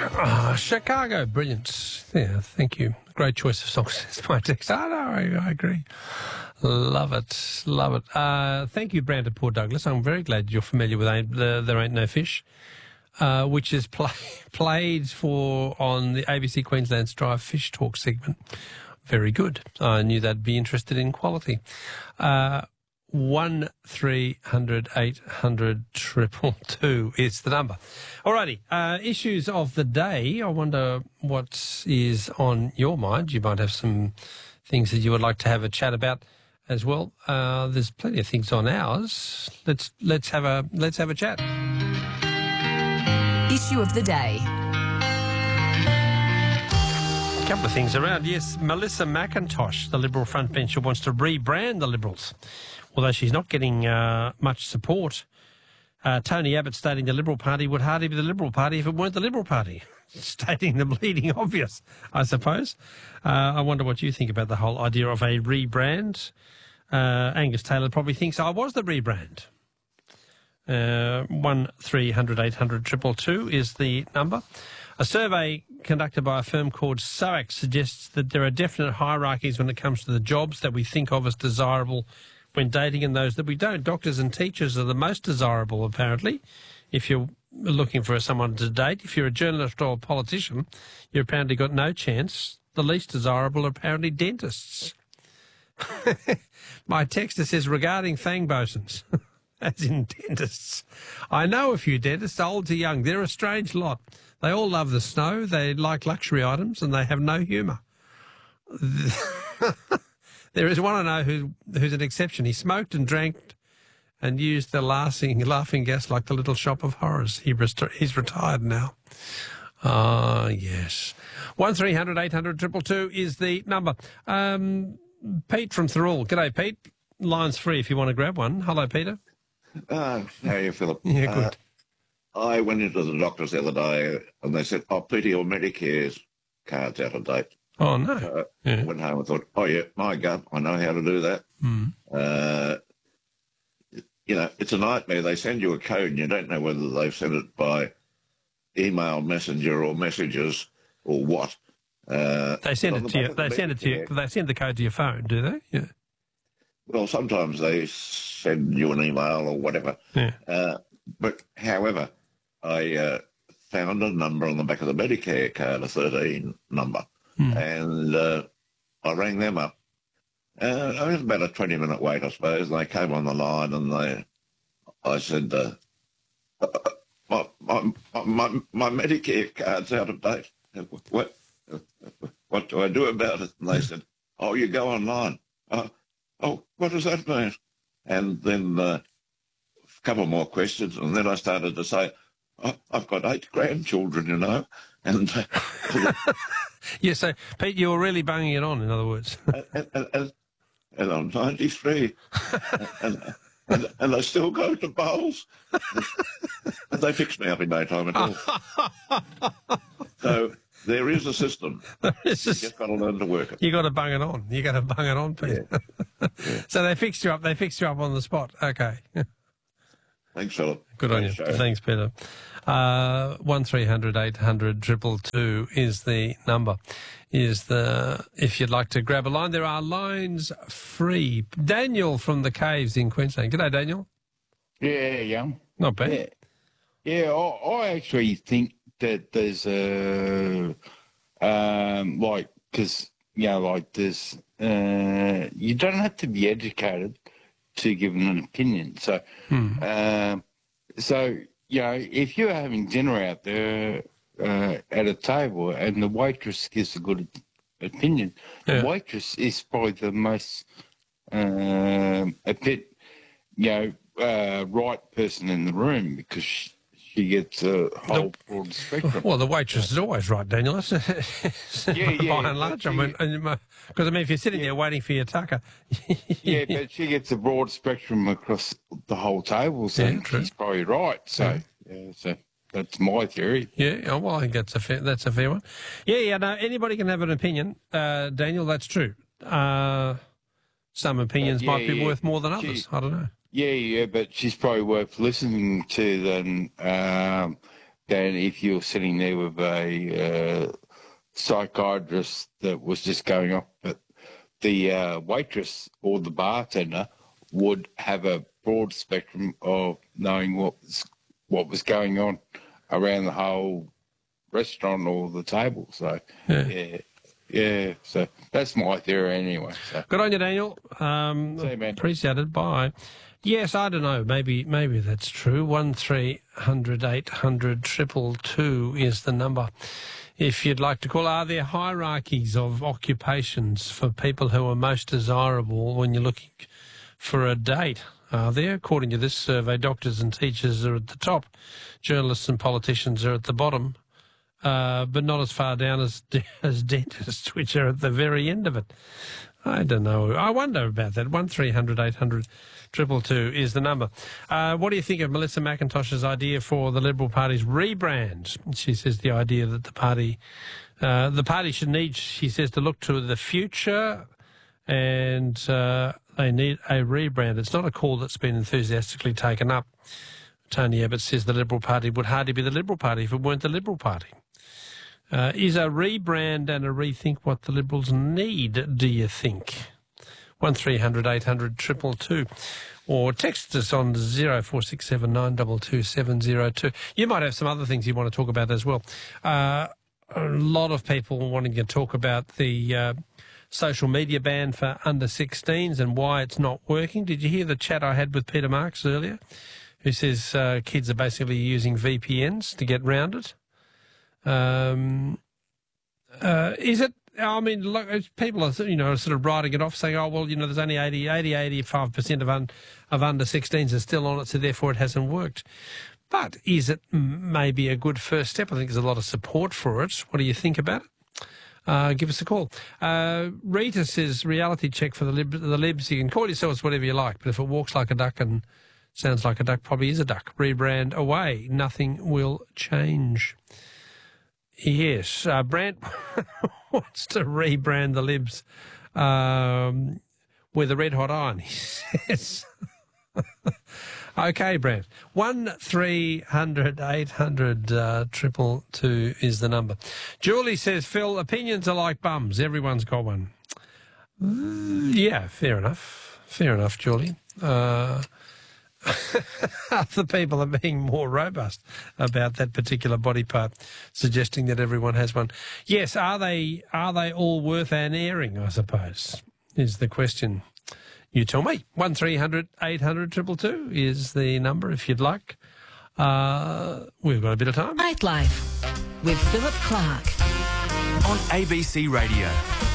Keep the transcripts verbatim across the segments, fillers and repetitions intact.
Oh, Chicago, brilliant. Yeah, thank you. Great choice of songs. It's my text. I know, I, I agree. Love it, love it. Uh, thank you, Brandon Port Douglas. I'm very glad you're familiar with Ain't, uh, There Ain't No Fish, uh, which is play, played for on the A B C Queensland's Drive Fish Talk segment. Very good. I knew they'd be interested in quality. Uh, one three hundred eight hundred triple two is the number. Alrighty, uh, issues of the day. I wonder what is on your mind. You might have some things that you would like to have a chat about as well. Uh, there's plenty of things on ours. Let's let's have a let's have a chat. Issue of the day. A couple of things around. Yes, Melissa McIntosh, the Liberal frontbencher, wants to rebrand the Liberals, although she's not getting uh, much support. Uh, Tony Abbott stating the Liberal Party would hardly be the Liberal Party if it weren't the Liberal Party. Stating the bleeding obvious, I suppose. Uh, I wonder what you think about the whole idea of a rebrand. Uh, Angus Taylor probably thinks I was the rebrand. Uh, one three hundred eight hundred triple two is the number. A survey conducted by a firm called S O A C suggests that there are definite hierarchies when it comes to the jobs that we think of as desirable when dating and those that we don't. Doctors and teachers are the most desirable, apparently, if you're looking for someone to date. If you're a journalist or a politician, you've apparently got no chance. The least desirable are apparently dentists. My texter says, regarding fang bosuns, as in dentists. I know a few dentists, old to young. They're a strange lot. They all love the snow, they like luxury items, and they have no humour. There is one I know who, who's an exception. He smoked and drank and used the laughing, laughing gas like the Little Shop of Horrors. He rest- he's retired now. Ah, yes. one three hundred eight hundred triple two is the number. Um, Pete from Thirroul. G'day, Pete. Line's free if you want to grab one. Hello, Peter. Uh, how are you, Philip? Yeah, good. Uh, I went into the doctors the other day and they said, oh, Peter, your Medicare's card's out of date. Oh, no. Uh, Yeah. I went home and thought, oh, yeah, my God, I know how to do that. Mm. Uh, you know, it's a nightmare. They send you a code and you don't know whether they've sent it by email, messenger or messages or what. Uh, They send on it the to you. back of the They send it to you. Medicare- They send the code to your phone, do they? Yeah. Well, sometimes they send you an email or whatever. Yeah. Uh, but, however, I uh, found a number on the back of the Medicare card, a thirteen number, Hmm. and uh, I rang them up. Uh, it was about a twenty-minute wait, I suppose. They came on the line and they, I said, uh, my, my, my, my Medicare card's out of date. What, what do I do about it? And they said, oh, you go online. Uh, oh, what does that mean? And then uh, a couple more questions, and then I started to say, oh, I've got eight grandchildren, you know. And, uh, Yeah, so, Pete, you were really banging it on, in other words. and, and, and, and I'm ninety-three, and, and, and I still go to bowls. And they fixed me up in no time at all. So there is a system. It's You just, just got to learn to work it. you got to bung it on. You got to bung it on, Pete. Yeah. Yeah. So they fixed you up. They fixed you up on the spot. Okay. Thanks, Philip. Good on you. Great show. Thanks, Peter. Uh, one three hundred eight hundred triple two is the number. Is the if you'd like to grab a line, there are lines free. Daniel from the Caves in Queensland. G'day, Daniel. Yeah, yeah. Not bad. Yeah, yeah I, I actually think that there's a, um, like, because, you know, like there's, uh, you don't have to be educated to give an opinion. So, Hmm. um, so, you know, if you're having dinner out there uh, at a table and the waitress gives a good opinion, Yeah. the waitress is probably the most, um, a bit, you know, uh, right person in the room because she, she gets a whole broad spectrum. Well, the waitress is always right, Daniel. That's Yeah, yeah, by and large. but I mean, because I mean, if you're sitting there waiting for your tucker, Yeah, but she gets a broad spectrum across the whole table, so Yeah, true. she's probably right. So, yeah, so that's my theory. Yeah, oh, well, I think that's a fair, that's a fair one. Yeah, yeah, no, anybody can have an opinion, uh, Daniel, that's true. Uh, some opinions Uh, yeah, might be yeah. worth more than Gee. others. I don't know. Yeah, yeah, but she's probably worth listening to than um, than if you're sitting there with a uh, psychiatrist that was just going off. But the uh, waitress or the bartender would have a broad spectrum of knowing what was, what was going on around the whole restaurant or the table. So, yeah. yeah. Yeah, so that's my theory anyway. So. Good on you, Daniel. Um, See you, man. Appreciate it. Bye. Yes, I don't know. Maybe maybe that's true. One three hundred eight hundred triple two is the number. If you'd like to call, are there hierarchies of occupations for people who are most desirable when you're looking for a date? Are there? According to this survey, doctors and teachers are at the top. Journalists and politicians are at the bottom. Uh, but not as far down as as dentists, which are at the very end of it. I don't know. I wonder about that. One three hundred eight hundred triple two is the number. Uh, what do you think of Melissa McIntosh's idea for the Liberal Party's rebrand? She says the idea that the party, uh, the party should need, she says, to look to the future, and uh, they need a rebrand. It's not a call that's been enthusiastically taken up. Tony Abbott says the Liberal Party would hardly be the Liberal Party if it weren't the Liberal Party. Uh, is a rebrand and a rethink what the Liberals need, do you think? one three hundred eight hundred triple two. Or text us on zero four six seven nine two two seven zero two. You might have some other things you want to talk about as well. Uh, a lot of people wanting to talk about the uh, social media ban for under sixteens and why it's not working. Did you hear the chat I had with Peter Marks earlier, who says uh, kids are basically using V P Ns to get round it? Um, uh, is it, I mean, look, people are, you know, sort of writing it off, saying, oh, well, you know, there's only eighty, eighty, eighty-five percent of, un, of under sixteens are still on it, so therefore it hasn't worked. But is it maybe a good first step? I think there's a lot of support for it. What do you think about it? Uh, give us a call. Uh, Rita says, reality check for the, lib, the Libs. You can call yourselves whatever you like, but if it walks like a duck and sounds like a duck, probably is a duck. Rebrand away. Nothing will change. Yes, uh, Brant wants to rebrand the Libs um, with a red-hot iron, he says. OK, Brant. One three hundred eight hundred uh, triple two is the number. Julie says, Phil, opinions are like bums. Everyone's got one. Uh, yeah, fair enough. Fair enough, Julie. Uh Other people are being more robust about that particular body part, suggesting that everyone has one. Yes, are they are they all worth an airing, I suppose, is the question. You tell me. one three hundred eight hundred triple two is the number if you'd like. Uh, we've got a bit of time. Nightlife with Philip Clark on A B C Radio.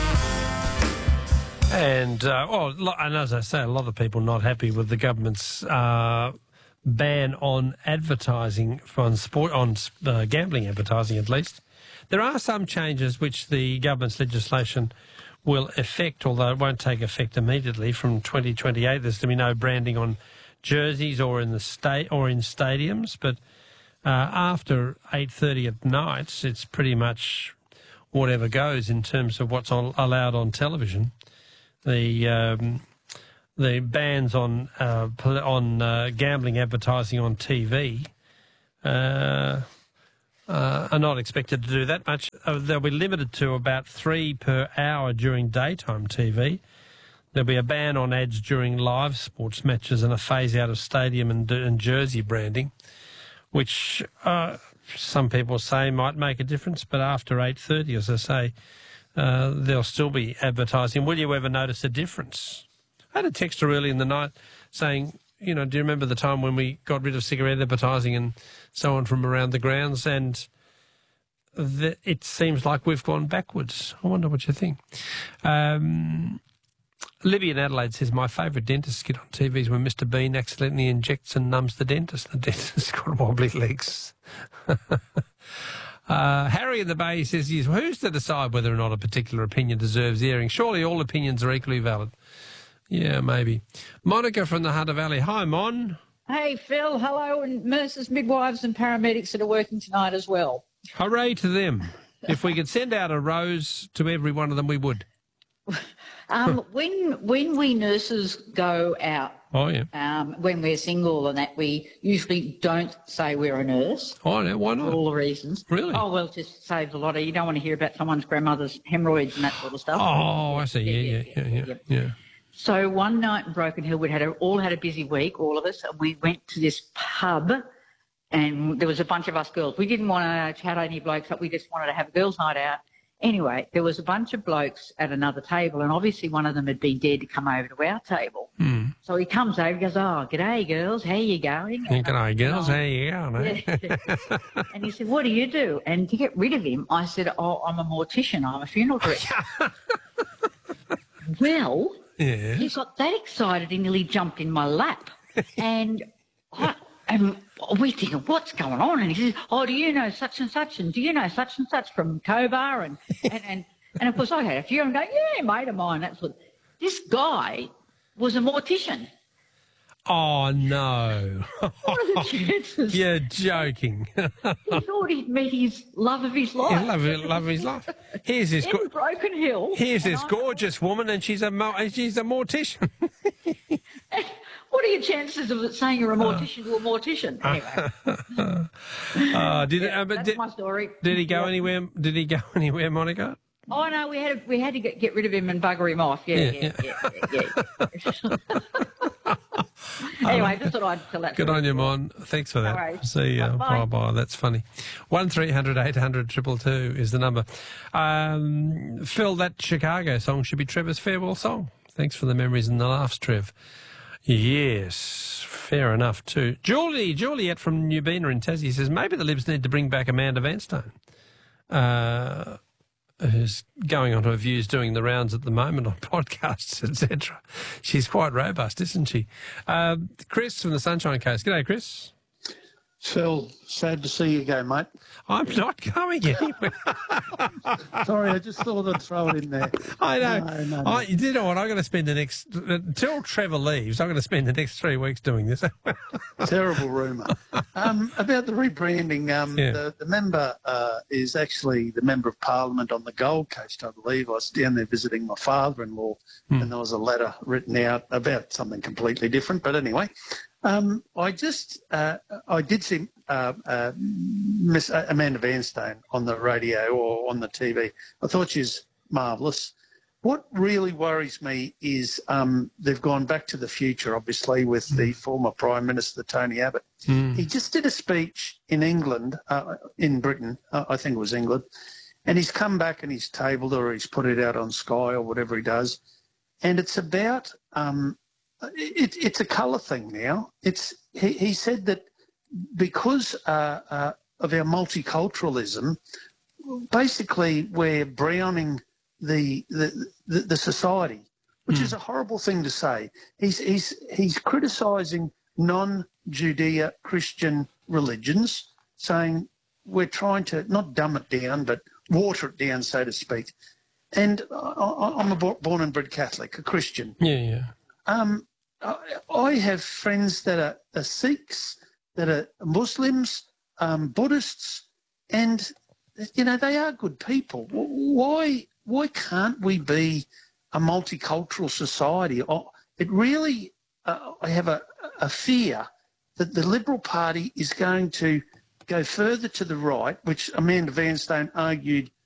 And, uh, oh, and as I say, a lot of people not happy with the government's uh, ban on advertising, on sport, on uh, gambling advertising at least. There are some changes which the government's legislation will affect, although it won't take effect immediately from twenty twenty-eight. There's to be no branding on jerseys or in the state or in stadiums, but uh, after eight thirty at night, it's pretty much whatever goes in terms of what's on, allowed on television. The um, the bans on uh, on uh, gambling advertising on T V uh, uh, are not expected to do that much. Uh, they'll be limited to about three per hour during daytime T V. There'll be a ban on ads during live sports matches and a phase out of stadium and, and jersey branding, which uh, some people say might make a difference. But after eight thirty, as I say, Uh, there'll still be advertising. Will you ever notice a difference? I had a texter early in the night saying, you know, do you remember the time when we got rid of cigarette advertising and so on from around the grounds? And the, it seems like we've gone backwards. I wonder what you think. Um, Libby in Adelaide says, my favourite dentist skit on T V is when Mister Bean accidentally injects and numbs the dentist. The dentist's got wobbly legs. Uh, Harry in the Bay says, yes, who's to decide whether or not a particular opinion deserves airing? Surely all opinions are equally valid. Yeah, maybe. Monica from the Hunter Valley. Hi, Mon. Hey, Phil. Hello, and nurses, midwives and paramedics that are working tonight as well. Hooray to them. If we could send out a rose to every one of them, we would. um, when when we nurses go out Oh, yeah. Um, when we're single and that, we usually don't say we're a nurse Oh, no, why for not? all the reasons. Really? Oh, well, it just saves a lot of, you don't want to hear about someone's grandmother's hemorrhoids and that sort of stuff. Oh, I see. Yeah, yeah, yeah, yeah, yeah. So one night in Broken Hill, we'd had a, all had a busy week, all of us, and we went to this pub, and there was a bunch of us girls. We didn't want to chat any blokes up. We just wanted to have a girls' night out. Anyway, there was a bunch of blokes at another table, and obviously one of them had been dared to come over to our table. Mm. So he comes over, he goes, "Oh, g'day, girls. How you going?" Yeah, g'day, girls. How you going, eh? Yeah. And he said, "What do you do?" And to get rid of him, I said, "Oh, I'm a mortician. I'm a funeral director." Well, Yeah. he got that excited, he nearly jumped in my lap. And I, and we thinking, what's going on? And he says, "Oh, do you know such and such? And do you know such and such from Cobar?" And, and, and, and of course, I had a few. I'm going, "Yeah, mate of mine." That's what. This guy was a mortician. Oh, no. What are the chances? You're joking. He thought he'd met his love of his life. love, love his life. Here's this, In go- Broken Hill. here's And this I- gorgeous woman, and she's a mo- she's a mortician. What are your chances of saying you're a mortician to a mortician? Anyway, Uh, did, uh, but that's did, my story. did he go Yeah. anywhere? Did he go anywhere, Monica? Oh no, we had to, we had to get, get rid of him and bugger him off. Yeah, yeah, yeah, yeah. yeah. Anyway, I just thought I'd tell that. Good story. on you, Mon. Thanks for that. No worries. See you. Bye-bye. Bye bye. That's funny. One three hundred eight hundred triple two is the number. Um, Phil, that Chicago song should be Trevor's farewell song. Thanks for the memories and the laughs, Trev. Yes, fair enough too. Julie, Juliet from Newbena in Tassie says maybe the Libs need to bring back Amanda Vanstone. Uh, who's going on her views, doing the rounds at the moment on podcasts, et cetera. She's quite robust, isn't she? Uh, Chris from the Sunshine Coast. G'day, Chris. Phil, sad to see you go, mate. I'm not going anywhere. Sorry, I just thought I'd throw it in there. I know. No, no, no. I, you know what? I'm going to spend the next, until Trevor leaves, I'm going to spend the next three weeks doing this. Terrible rumour. Um, about the rebranding, um, Yeah. the, the member uh, is actually the Member of Parliament on the Gold Coast, I believe. I was down there visiting my father-in-law, Hmm. and there was a letter written out about something completely different. But anyway, um, I just, uh, I did see uh, uh, Miss Amanda Vanstone on the radio or on the T V. I thought she was marvellous. What really worries me is um, they've gone back to the future, obviously, with the former Prime Minister, Tony Abbott. Mm. He just did a speech in England, uh, in Britain, uh, I think it was England, and he's come back and he's tabled or he's put it out on Sky or whatever he does. And it's about, um, it, it's a colour thing now. It's he, he said that because uh, uh, of our multiculturalism, basically we're browning the the, the, the society, which is a horrible thing to say. He's he's he's criticising non-Judea Christian religions, saying we're trying to not dumb it down, but water it down, so to speak. And I, I'm a born and bred Catholic, a Christian. Yeah, yeah. Um, I, I have friends that are, are Sikhs, that are Muslims, um, Buddhists, and you know they are good people. Why why can't we be a multicultural society? It really, uh, I have a, a fear that the Liberal Party is going to go further to the right, which Amanda Vanstone argued